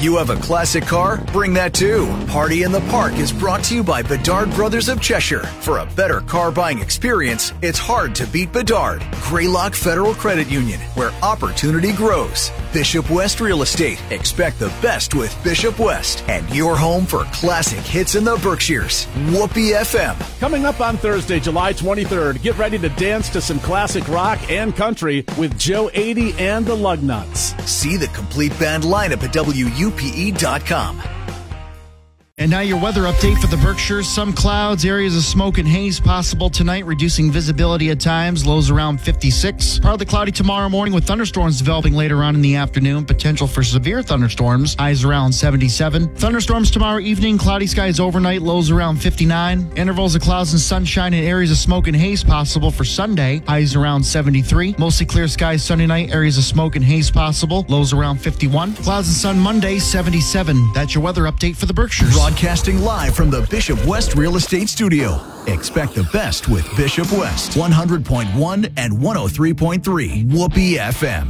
If you have a classic car, bring that too. Party in the Park is brought to you by Bedard Brothers of Cheshire. For a better car buying experience, it's hard to beat Bedard. Greylock Federal Credit Union, where opportunity grows. Bishop West Real Estate. Expect the best with Bishop West. And your home for classic hits in the Berkshires. Whoopee FM. Coming up on Thursday, July 23rd, get ready to dance to some classic rock and country with Joe 80 and the Lugnuts. See the complete band lineup at WUPE.com. And now your weather update for the Berkshires. Some clouds, areas of smoke and haze possible tonight, reducing visibility at times. Lows around 56. Partly cloudy tomorrow morning with thunderstorms developing later on in the afternoon. Potential for severe thunderstorms. Highs around 77. Thunderstorms tomorrow evening. Cloudy skies overnight. Lows around 59. Intervals of clouds and sunshine and areas of smoke and haze possible for Sunday. Highs around 73. Mostly clear skies Sunday night. Areas of smoke and haze possible. Lows around 51. Clouds and sun Monday, 77. That's your weather update for the Berkshires. Broadcasting live from the Bishop West Real Estate Studio. Expect the best with Bishop West. 100.1 and 103.3 Whoopee FM.